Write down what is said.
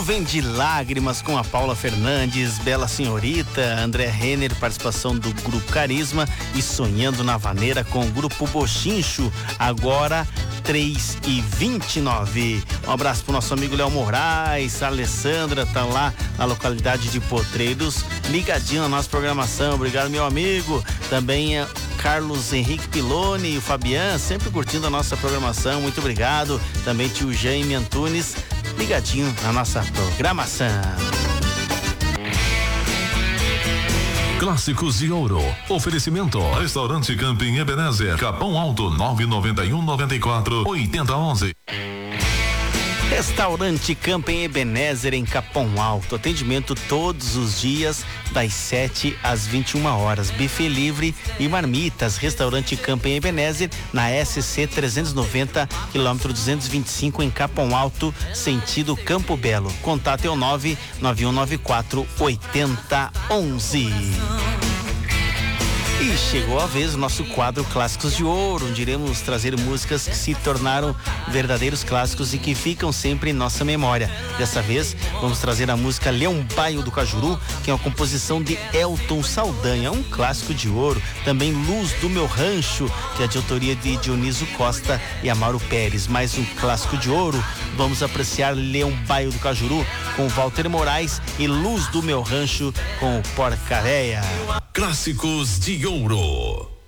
Nuvem de Lágrimas com a Paula Fernandes, Bela Senhorita, André Renner, participação do Grupo Carisma e Sonhando na Vaneira com o Grupo Bochincho, agora 3h29. Um abraço pro nosso amigo Léo Moraes, a Alessandra tá lá na localidade de Potreiros, ligadinho na nossa programação, obrigado meu amigo, também Carlos Henrique Piloni e o Fabian, sempre curtindo a nossa programação, muito obrigado, também tio Jaime Antunes, ligadinho na nossa programação. Clássicos de Ouro. Oferecimento. Restaurante Camping Ebenezer. Capão Alto 991-94-8011. Restaurante Camping Ebenezer em Capão Alto. Atendimento todos os dias das 7 às 21 horas. Buffet livre e marmitas. Restaurante Camping Ebenezer na SC 390, quilômetro 225 em Capão Alto, sentido Campo Belo. Contato é o 99194-8011. E chegou a vez do nosso quadro Clássicos de Ouro, onde iremos trazer músicas que se tornaram verdadeiros clássicos e que ficam sempre em nossa memória. Dessa vez, vamos trazer a música Leão Baio do Cajuru, que é uma composição de Elton Saldanha, um clássico de ouro. Também Luz do Meu Rancho, que é de autoria de Dioniso Costa e Amaro Pérez. Mais um clássico de ouro. Vamos apreciar Leão Baio do Cajuru com Walter Moraes e Luz do Meu Rancho com o Porcaréia. Clássicos de Ouro.